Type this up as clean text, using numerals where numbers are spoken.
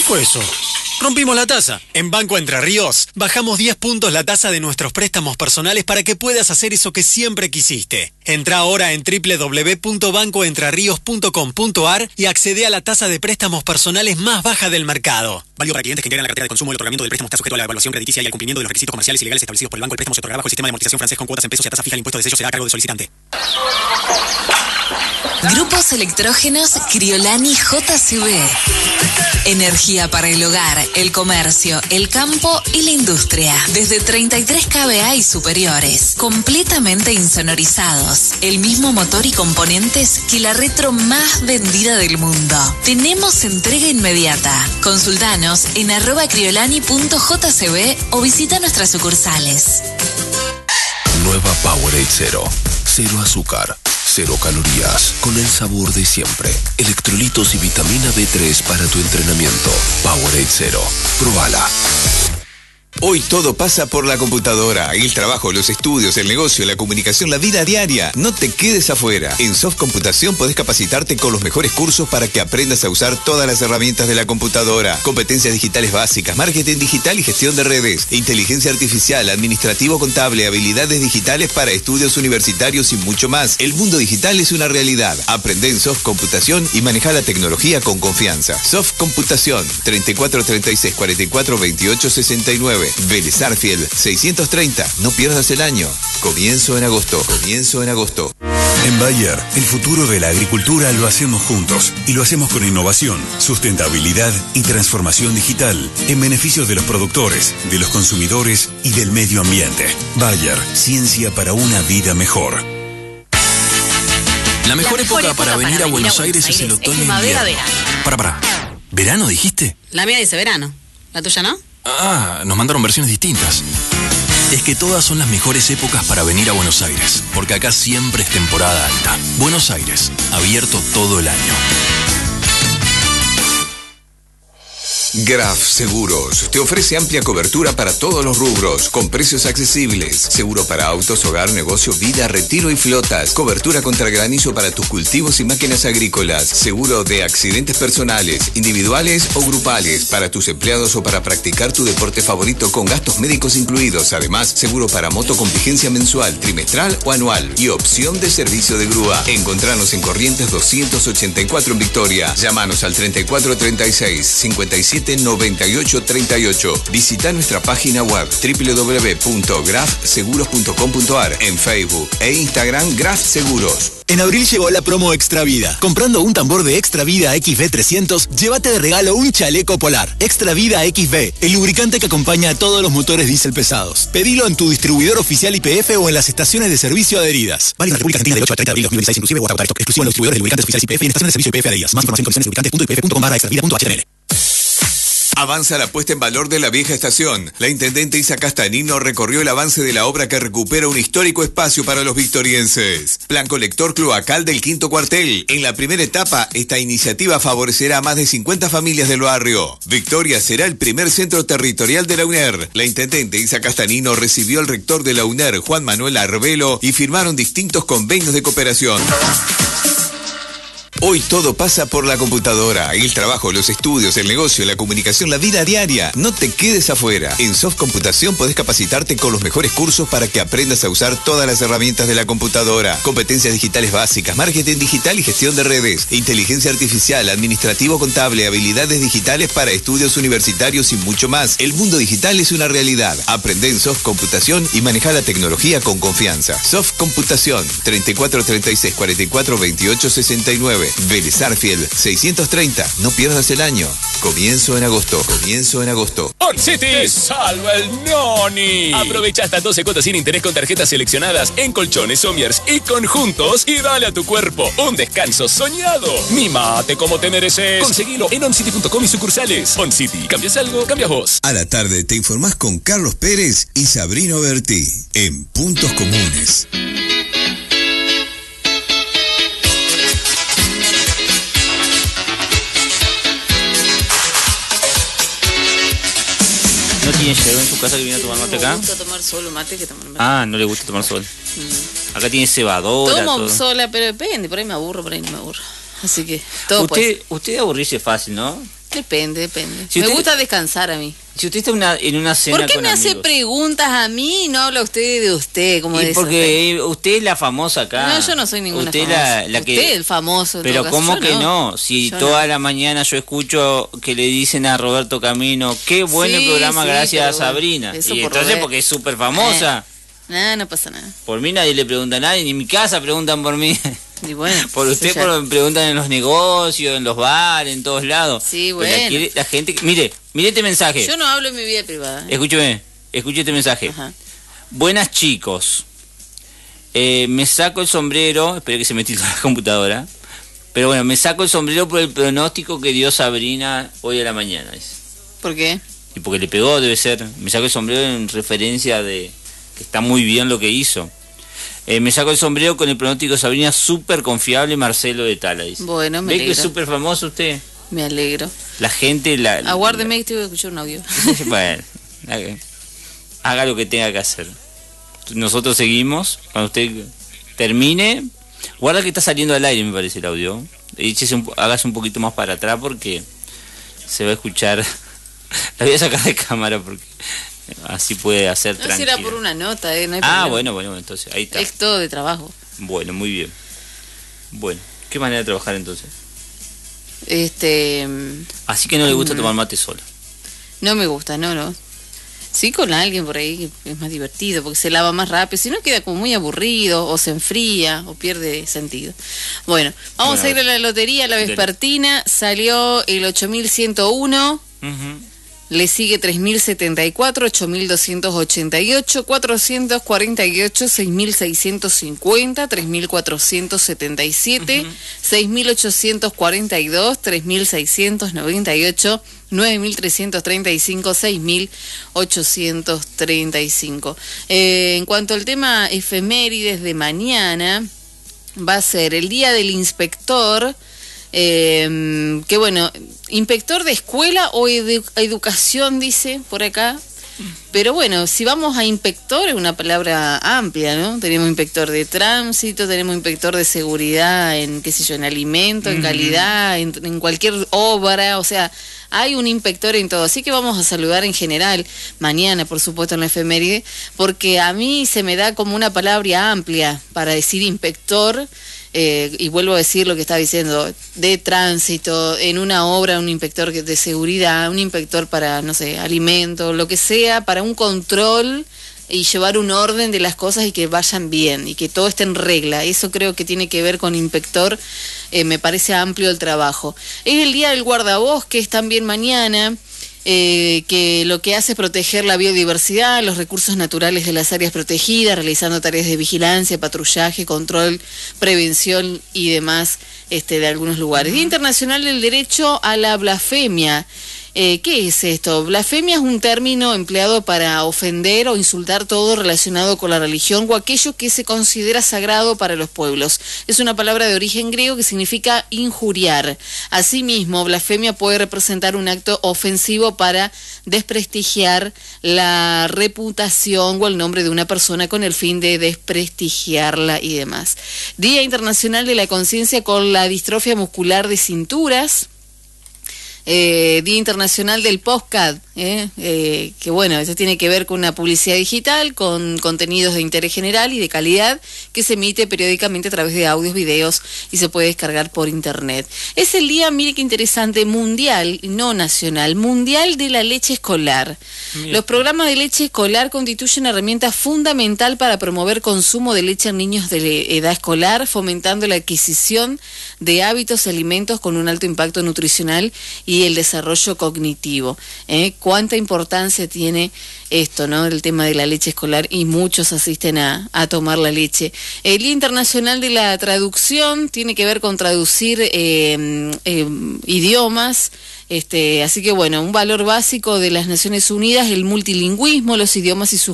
fue eso? Rompimos la tasa. En Banco Entre Ríos bajamos 10 puntos la tasa de nuestros préstamos personales para que puedas hacer eso que siempre quisiste. Entra ahora en www.bancoentrerios.com.ar y accede a la tasa de préstamos personales más baja del mercado. Válido para clientes que integran la cartera de consumo. El otorgamiento del préstamo está sujeto a la evaluación crediticia y al cumplimiento de los requisitos comerciales y legales establecidos por el banco. El préstamo se otorgará bajo el sistema de amortización francés con cuotas en pesos y a tasa fija. El impuesto de sello será a cargo del solicitante. Grupos electrógenos Criolani JCB. Energía para el hogar, el comercio, el campo y la industria. Desde 33 kVA y superiores. Completamente insonorizados. El mismo motor y componentes que la retro más vendida del mundo. Tenemos entrega inmediata. Consultanos en @criolani.jcb o visita nuestras sucursales. Nueva Powerade Zero. Cero azúcar. Cero calorías, con el sabor de siempre. Electrolitos y vitamina B3 para tu entrenamiento. Powerade Zero. Probala. Hoy todo pasa por la computadora. El trabajo, los estudios, el negocio, la comunicación, la vida diaria. No te quedes afuera. En Soft Computación podés capacitarte con los mejores cursos para que aprendas a usar todas las herramientas de la computadora. Competencias digitales básicas, marketing digital y gestión de redes, inteligencia artificial, administrativo contable, habilidades digitales para estudios universitarios y mucho más. El mundo digital es una realidad. Aprende en Soft Computación y maneja la tecnología con confianza. Soft Computación, 34 36 44 28 69. Vélez Arfield 630. No pierdas el año. Comienzo en agosto. En Bayer, el futuro de la agricultura lo hacemos juntos y lo hacemos con innovación, sustentabilidad y transformación digital en beneficio de los productores, de los consumidores y del medio ambiente. Bayer, ciencia para una vida mejor. La mejor época para venir a Buenos Aires es el otoño e invierno. Para. ¿Verano dijiste? La mía dice verano. ¿La tuya no? Ah, nos mandaron versiones distintas. Es que todas son las mejores épocas para venir a Buenos Aires, porque acá siempre es temporada alta. Buenos Aires, abierto todo el año. Graf Seguros te ofrece amplia cobertura para todos los rubros, con precios accesibles. Seguro para autos, hogar, negocio, vida, retiro y flotas. Cobertura contra granizo para tus cultivos y máquinas agrícolas. Seguro de accidentes personales, individuales o grupales, para tus empleados o para practicar tu deporte favorito con gastos médicos incluidos. Además, seguro para moto con vigencia mensual, trimestral o anual. Y opción de servicio de grúa. Encontranos en Corrientes 284 en Victoria. Llámanos al 3436 57 9838. Visita nuestra página web www.grafseguros.com.ar, en Facebook e Instagram Graf Seguros. En abril llegó la promo Extra Vida. Comprando un tambor de Extra Vida XV300, llévate de regalo un chaleco polar. Extra Vida XV, el lubricante que acompaña a todos los motores diésel pesados. Pedilo en tu distribuidor oficial YPF o en las estaciones de servicio adheridas. Válido en la República Argentina del 8 al 30 de abril 2016 inclusive o hasta agotar stock. Exclusivo en los distribuidores de lubricantes oficiales YPF y en estaciones de servicio YPF adheridas. Más información en condiciones.lubricantes.ipf.com/extravida.html. Avanza la puesta en valor de la vieja estación. La intendente Isa Castanino recorrió el avance de la obra que recupera un histórico espacio para los victorienses. Plan colector cloacal del Quinto Cuartel. En la primera etapa, esta iniciativa favorecerá a más de 50 familias del barrio. Victoria será el primer centro territorial de la UNER. La intendente Isa Castanino recibió al rector de la UNER, Juan Manuel Arbelo, y firmaron distintos convenios de cooperación. Hoy todo pasa por la computadora. El trabajo, los estudios, el negocio, la comunicación, la vida diaria. No te quedes afuera. En Soft Computación podés capacitarte con los mejores cursos para que aprendas a usar todas las herramientas de la computadora. Competencias digitales básicas, marketing digital y gestión de redes, inteligencia artificial, administrativo contable, habilidades digitales para estudios universitarios y mucho más. El mundo digital es una realidad. Aprende en Soft Computación y maneja la tecnología con confianza. Soft Computación, 34 36 44 28 69. Vélez Arfield 630. No pierdas el año. Comienzo en agosto. On City, salva el noni. Aprovecha hasta 12 cuotas sin interés con tarjetas seleccionadas en colchones, somiers y conjuntos y dale a tu cuerpo un descanso soñado. Mimate como te mereces. Conseguilo en oncity.com y sucursales. On City, cambias algo, cambias vos. A la tarde te informás con Carlos Pérez y Sabrina Bertí en Puntos Comunes. ¿No tiene hielo en su casa que viene a tomar mate acá? No le gusta tomar solo mate que tomar mate. Ah, no le gusta tomar sol. Acá tiene cebadora. Tomo todo. sola, pero depende. Por ahí me aburro, por ahí no me aburro. Así que todo puede. Usted aburrirse fácil, ¿no? Depende. Si Me usted- gusta descansar a mí. Si usted está en una cena ¿Por qué con me hace amigos, preguntas a mí y no habla usted de usted? Como y dice porque usted es la famosa acá. No, yo no soy ninguna usted famosa. La que... Usted el famoso. en Pero todo caso. ¿cómo Yo que no? Si Yo toda no. la mañana yo escucho que le dicen a Roberto Camino, qué bueno el Sí, programa sí, gracias a pero bueno, Sabrina. eso Y por entonces Robert. porque es súper famosa. No pasa nada. Por mí nadie le pregunta a nadie, ni en mi casa preguntan por mí. Y bueno, Por usted eso ya- preguntan en los negocios, en los bares, en todos lados. Sí, Pero bueno. la gente... Mire este mensaje. Yo no hablo en mi vida privada. Escuche este mensaje. Ajá. Buenas chicos. Me saco el sombrero, espero que se me tilde la computadora. Pero bueno, me saco el sombrero por el pronóstico que dio Sabrina hoy a la mañana. Dice. ¿Por qué? Y porque le pegó, debe ser. Me saco el sombrero en referencia de que está muy bien lo que hizo. Me saco el sombrero con el pronóstico de Sabrina, súper confiable, Marcelo de Tala. Dice. Bueno, me ¿Ve que alegro. es súper famoso usted? Me alegro. La gente... Aguárdeme que tengo que escuchar un audio. Bueno, haga lo que tenga que hacer. Nosotros seguimos. Cuando usted termine, guarda que está saliendo al aire, me parece el audio. Hágase un poquito más para atrás porque se va a escuchar. La voy a sacar de cámara porque así puede hacer No tranquila. será por una nota, no hay problema. Bueno, entonces ahí está. Es todo de trabajo. Bueno, muy bien. Bueno, ¿qué manera de trabajar entonces? Así que no le gusta tomar mate solo. No me gusta, no. Sí, con alguien por ahí que es más divertido, porque se lava más rápido, si no queda como muy aburrido, o se enfría, o pierde sentido. Bueno, vamos a ir a la lotería, la vespertina, salió el 8101, le sigue 3074, 8288, 448, 6650, 3477, 6842, 3698, 9335, 6835. En cuanto al tema efemérides de mañana, va a ser el día del inspector. Que bueno, inspector de escuela o educación, dice por acá. Pero bueno, si vamos a inspector, es una palabra amplia, ¿no? Tenemos inspector de tránsito, tenemos inspector de seguridad en, qué sé yo, en alimento, en calidad, en cualquier obra, o sea, hay un inspector en todo. Así que vamos a saludar en general mañana, por supuesto, en la efeméride, porque a mí se me da como una palabra amplia para decir inspector. Y vuelvo a decir lo que estaba diciendo, de tránsito, en una obra, un inspector de seguridad, un inspector para, no sé, alimento, lo que sea, para un control y llevar un orden de las cosas y que vayan bien y que todo esté en regla. Eso creo que tiene que ver con inspector, me parece amplio el trabajo. Es el día del guardabosques también mañana. Que lo que hace es proteger la biodiversidad, los recursos naturales de las áreas protegidas, realizando tareas de vigilancia, patrullaje, control, prevención y demás de algunos lugares. Día Internacional del Derecho a la Blasfemia. ¿Qué es esto? Blasfemia es un término empleado para ofender o insultar todo relacionado con la religión o aquello que se considera sagrado para los pueblos. Es una palabra de origen griego que significa injuriar. Asimismo, blasfemia puede representar un acto ofensivo para desprestigiar la reputación o el nombre de una persona con el fin de desprestigiarla y demás. Día Internacional de la Conciencia con la Distrofia Muscular de Cinturas. Día Internacional del Podcast, que bueno, eso tiene que ver con una publicidad digital, con contenidos de interés general y de calidad que se emite periódicamente a través de audios, videos y se puede descargar por internet. Es el día, mire qué interesante, mundial, no nacional, mundial de la leche escolar. Los programas de leche escolar constituyen una herramienta fundamental para promover consumo de leche en niños de edad escolar, fomentando la adquisición de hábitos y alimentos con un alto impacto nutricional y el desarrollo cognitivo. Cuánta importancia tiene esto, ¿no? El tema de la leche escolar, y muchos asisten a tomar la leche. El Día Internacional de la Traducción tiene que ver con traducir idiomas. Así que bueno, un valor básico de las Naciones Unidas, el multilingüismo, los idiomas y sus